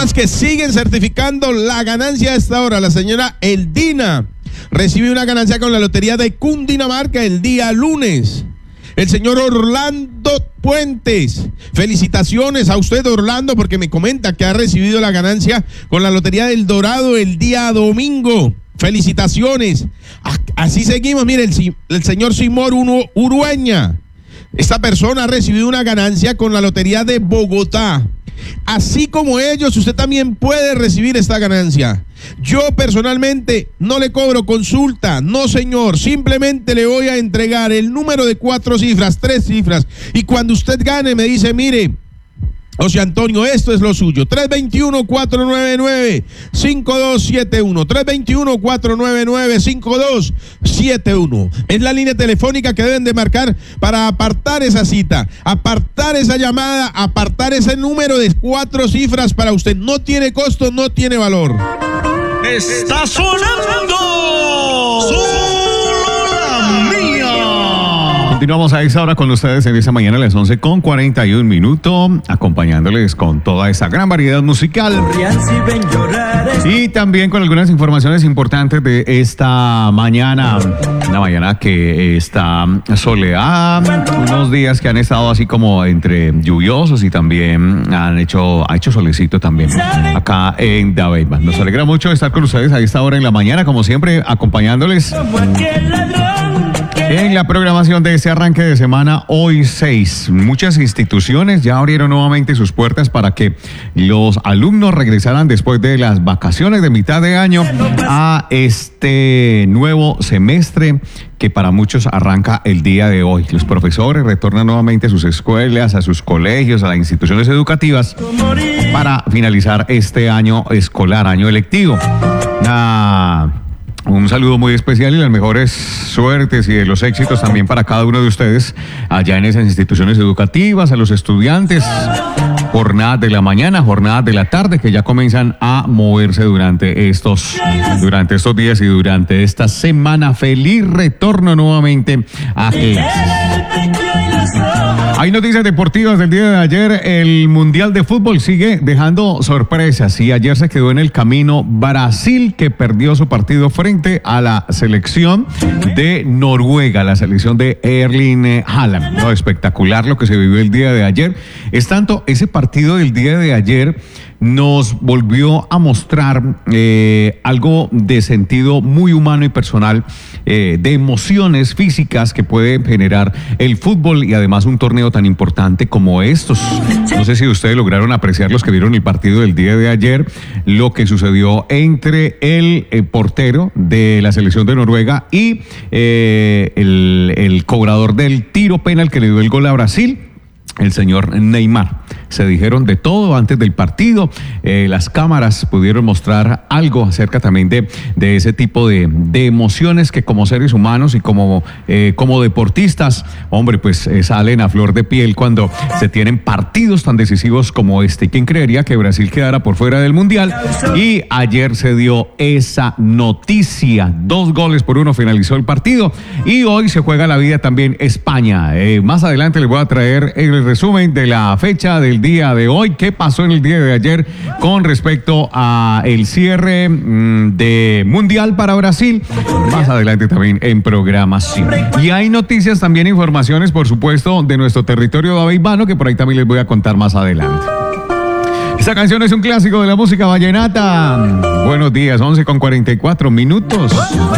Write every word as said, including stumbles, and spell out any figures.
personas que siguen certificando la ganancia a esta hora. La señora Eldina recibe una ganancia con la lotería de Cundinamarca el día lunes. El señor Orlando Puentes, felicitaciones a usted, Orlando, porque me comenta que ha recibido la ganancia con la lotería del Dorado el día domingo. Felicitaciones. Así seguimos. Mire, el, el señor Simón Urueña. Esta persona ha recibido una ganancia con la lotería de Bogotá. Así como ellos, usted también puede recibir esta ganancia. Yo personalmente no le cobro consulta, no señor, simplemente le voy a entregar el número de cuatro cifras, tres cifras, y cuando usted gane me dice, mire, José Antonio, esto es lo suyo. tres dos uno, cuatro nueve nueve, cinco dos siete uno. tres dos uno, cuatro nueve nueve, cinco dos siete uno. Es la línea telefónica que deben de marcar para apartar esa cita, apartar esa llamada, apartar ese número de cuatro cifras para usted. No tiene costo, no tiene valor. Está sonando Solo la Mía. Continuamos a esta hora con ustedes en esta mañana a las once con cuarenta y un minutos, acompañándoles con toda esta gran variedad musical y también con algunas informaciones importantes de esta mañana. Una mañana que está soleada, unos días que han estado así como entre lluviosos y también han hecho, ha hecho solecito también acá en Dabeiba. Nos alegra mucho estar con ustedes a esta hora en la mañana, como siempre, acompañándoles en la programación de este arranque de semana, hoy seis. Muchas instituciones ya abrieron nuevamente sus puertas para que los alumnos regresaran después de las vacaciones de mitad de año a este nuevo semestre que para muchos arranca el día de hoy. Los profesores retornan nuevamente a sus escuelas, a sus colegios, a las instituciones educativas para finalizar este año escolar, año electivo. Una... Un saludo muy especial y las mejores suertes y de los éxitos también para cada uno de ustedes allá en esas instituciones educativas, a los estudiantes. Jornadas de la mañana, jornadas de la tarde que ya comienzan a moverse durante estos, durante estos días y durante esta semana. Feliz retorno nuevamente a clases. Hay noticias deportivas del día de ayer. El Mundial de Fútbol sigue dejando sorpresas y ayer se quedó en el camino Brasil, que perdió su partido frente a la selección de Noruega, la selección de Erling Haaland. No, espectacular lo que se vivió el día de ayer. Es tanto, ese partido del día de ayer nos volvió a mostrar eh, algo de sentido muy humano y personal, eh, de emociones físicas que puede generar el fútbol y además un torneo tan importante como estos. No sé si ustedes lograron apreciar, los que vieron el partido del día de ayer, lo que sucedió entre el, el portero de la selección de Noruega y eh, el, el cobrador del tiro penal que le dio el gol a Brasil, el señor Neymar. Se dijeron de todo antes del partido. Eh, las cámaras pudieron mostrar algo acerca también de, de ese tipo de, de emociones que como seres humanos y como, eh, como deportistas, hombre, pues eh, salen a flor de piel cuando se tienen partidos tan decisivos como este. ¿Quién creería que Brasil quedara por fuera del Mundial? Y ayer se dio esa noticia. Dos goles por uno finalizó el partido y hoy se juega la vida también España. Eh, más adelante les voy a traer el resumen de la fecha del día de hoy, qué pasó en el día de ayer con respecto a el cierre mmm, de Mundial para Brasil, más adelante también en programación. Y hay noticias, también informaciones, por supuesto, de nuestro territorio dabeibano, que por ahí también les voy a contar más adelante. Esta canción es un clásico de la música vallenata. Buenos días, once con cuarenta y cuatro minutos.